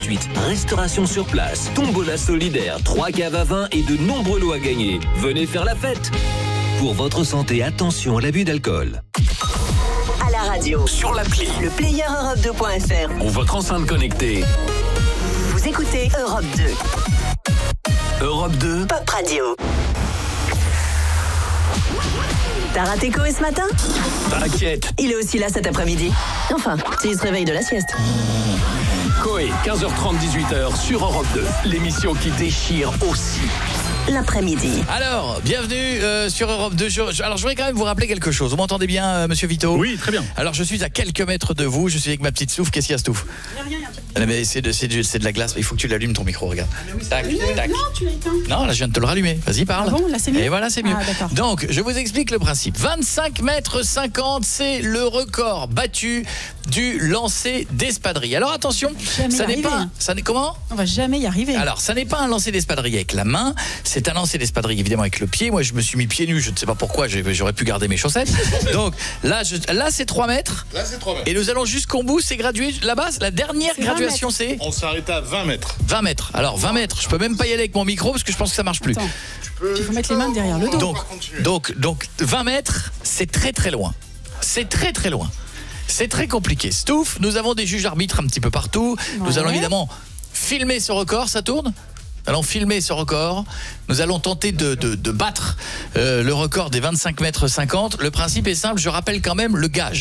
Restauration sur place, tombola solidaire, 3 caves à vin et de nombreux lots à gagner. Venez faire la fête. Pour votre santé, attention à l'abus d'alcool. À la radio, Sur l'appli, le player Europe2.fr. ou votre enceinte connectée. Vous écoutez Europe 2. Europe 2, Pop Radio. T'as raté Koé ce matin? t'inquiète. Il est aussi là cet après-midi. Enfin, s'il se réveille de la sieste. Koé, 15h30, 18h sur Europe 2. L'émission qui déchire aussi. L'après-midi. Alors, bienvenue sur Europe 2. Alors, je voudrais quand même vous rappeler quelque chose. Vous m'entendez bien, monsieur Vito? Oui, très bien. Alors, je suis à quelques mètres de vous. Je suis avec ma petite Stouff. Qu'est-ce qu'il y a, Stouff? Mais c'est de la glace. Il faut que tu l'allumes ton micro, regarde. Tac, tac. Non, tu l'as éteint. Non, là, je viens de te le rallumer. Vas-y, parle. Ah bon, là, c'est mieux. Et voilà, c'est mieux. Ah, d'accord. Donc, je vous explique le principe. 25 mètres 50, c'est le record battu du lancer d'espadrille. Alors, attention, Jamais ça n'est y pas... arriver. Ça n'est comment? On va jamais y arriver. Alors, ça n'est pas un lancer d'espadrille avec la main, c'est un lancer d'espadrille évidemment avec le pied. Moi, je me suis mis pieds nus, je ne sais pas pourquoi, j'aurais pu garder mes chaussettes. Donc, là, c'est 3 mètres. Là, c'est 3 mètres. Et nous allons jusqu'au bout, c'est gradué. Là-bas, la dernière C'est 20 graduation, c'est On s'arrête à 20 mètres. 20 mètres. Alors, 20 mètres, je peux même pas y aller avec mon micro parce que je pense que ça marche plus. Attends, il faut mettre les mains derrière le dos. Donc, 20 mètres, c'est très très loin. C'est très très loin. C'est très compliqué. Stouff, nous avons des juges arbitres un petit peu partout. Nous Ouais. allons évidemment filmer ce record, ça tourne ? Nous allons filmer ce record. Nous allons tenter de battre le record des 25 mètres 50. Le principe est simple, je rappelle quand même le gage.